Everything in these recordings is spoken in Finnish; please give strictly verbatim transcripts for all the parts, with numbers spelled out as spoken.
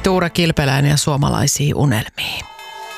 Tuure Kilpeläinen ja Suomalaisiin unelmiin.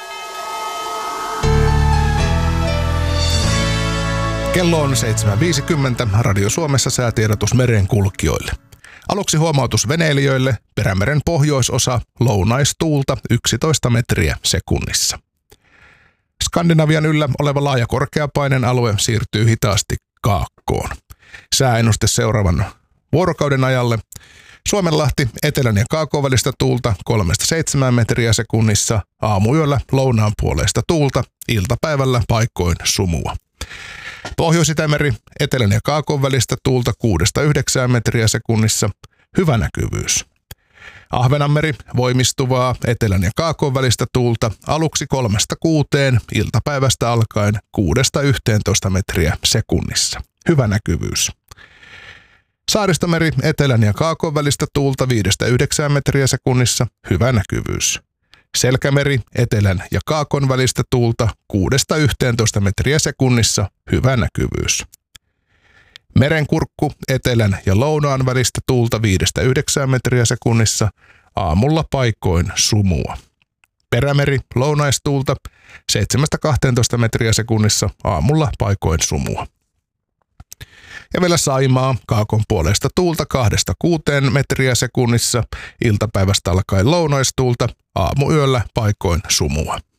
Kello on seitsemän viisikymmentä. Radio Suomessa säätiedotus merenkulkijoille. Aluksi huomautus veneilijöille. Perämeren pohjoisosa, lounaistuulta yksitoista metriä sekunnissa. Skandinavian yllä oleva laaja korkeapaineen alue siirtyy hitaasti kaakkoon. Sääennuste seuraavan vuorokauden ajalle. Suomenlahti etelän ja kaakon välistä tuulta kolmesta seitsemään metriä sekunnissa, aamuyöllä lounaan puoleista tuulta, iltapäivällä paikoin sumua. Pohjois-Itämeri etelän ja kaakon välistä tuulta kuudesta yhdeksään metriä sekunnissa, hyvä näkyvyys. Ahvenanmeri voimistuvaa etelän ja kaakon välistä tuulta aluksi kolmesta kuuteen, iltapäivästä alkaen kuudesta yhteentoista metriä sekunnissa, hyvä näkyvyys. Saaristomeri etelän ja kaakon välistä tuulta viidestä yhdeksään metriä sekunnissa, hyvä näkyvyys. Selkämeri etelän ja kaakon välistä tuulta kuudesta yhteentoista metriä sekunnissa, hyvä näkyvyys. Merenkurkku etelän ja lounaan välistä tuulta viidestä yhdeksään metriä sekunnissa, aamulla paikoin sumua. Perämeri lounaistuulta seitsemästä kahteentoista metriä sekunnissa, aamulla paikoin sumua. Ja vielä Saimaa, kaakon puolesta tuulta kahdesta kuuteen metriä sekunnissa, iltapäivästä alkaen lounaistuulta, aamuyöllä paikoin sumua.